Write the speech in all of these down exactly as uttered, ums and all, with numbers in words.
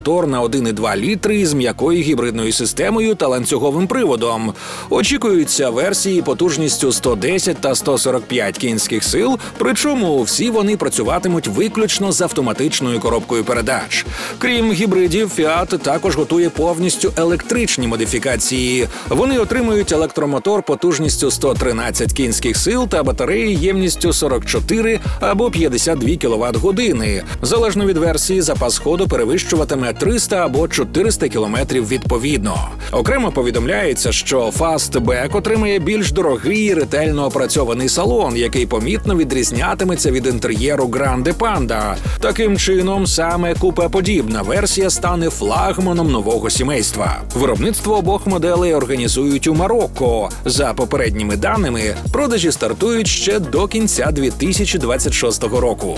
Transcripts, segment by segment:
Мотор на один і два літри із м'якою гібридною системою та ланцюговим приводом. Очікуються версії потужністю сто десять та сто сорок п'ять кінських сил, причому всі вони працюватимуть виключно з автоматичною коробкою передач. Крім гібридів, Fiat також готує повністю електричні модифікації. Вони отримують електромотор потужністю сто тринадцять кінських сил та батареї ємністю сорок чотири або п'ятдесят дві кіловат-години. Залежно від версії, запас ходу перевищуватиме триста або чотириста кілометрів відповідно. Окремо повідомляється, що Fastback отримає більш дорогий і ретельно опрацьований салон, який помітно відрізнятиметься від інтер'єру Grande Panda. Таким чином, саме купе-подібна версія стане флагманом нового сімейства. Виробництво обох моделей організують у Марокко. За попередніми даними, продажі стартують ще до кінця дві тисячі двадцять шостого року.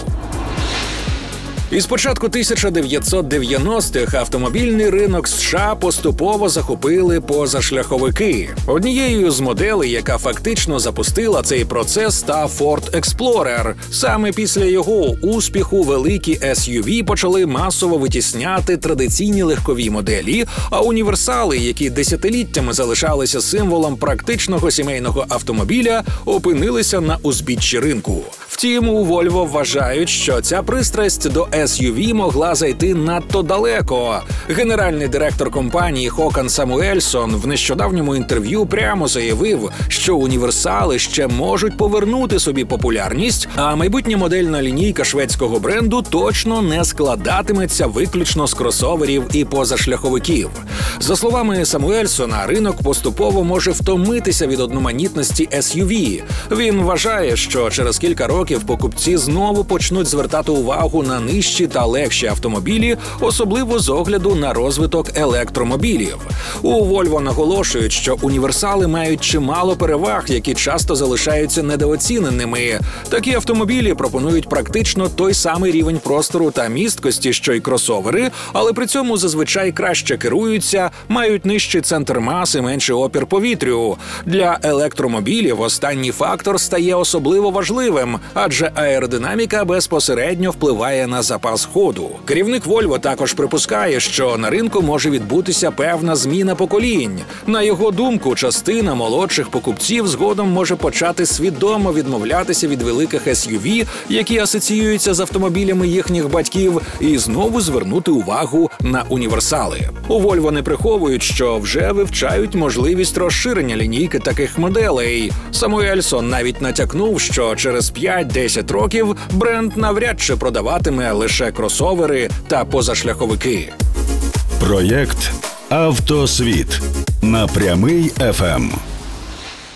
Із початку тисяча дев'ятсот дев'яностих автомобільний ринок США поступово захопили позашляховики. Однією з моделей, яка фактично запустила цей процес, став Ford Explorer. Саме після його успіху великі ес ю ві почали масово витісняти традиційні легкові моделі, а універсали, які десятиліттями залишалися символом практичного сімейного автомобіля, опинилися на узбіччі ринку. Втім, у Volvo вважають, що ця пристрасть до ес ю ві могла зайти надто далеко. Генеральний директор компанії Хокан Самуельсон в нещодавньому інтерв'ю прямо заявив, що універсали ще можуть повернути собі популярність, а майбутня модельна лінійка шведського бренду точно не складатиметься виключно з кросоверів і позашляховиків. За словами Самуельсона, ринок поступово може втомитися від одноманітності ес ю ві. Він вважає, що через кілька років покупці знову почнуть звертати увагу на нижчі та легші автомобілі, особливо з огляду на розвиток електромобілів. У Volvo наголошують, що універсали мають чимало переваг, які часто залишаються недооціненими. Такі автомобілі пропонують практично той самий рівень простору та місткості, що й кросовери, але при цьому зазвичай краще керуються, мають нижчий центр маси, менший опір повітрю. Для електромобілів останній фактор стає особливо важливим, адже аеродинаміка безпосередньо впливає на запас ходу. Керівник Volvo також припускає, що на ринку може відбутися певна зміна поколінь. На його думку, частина молодших покупців згодом може почати свідомо відмовлятися від великих ес ю ві, які асоціюються з автомобілями їхніх батьків, і знову звернути увагу на універсали. У Volvo не приховують, що вже вивчають можливість розширення лінійки таких моделей. Самуельсон навіть натякнув, що через п'ять-десять років бренд навряд чи продаватиме лише кросовери та позашляховики. Проєкт «Автосвіт» на Прямий еф ем.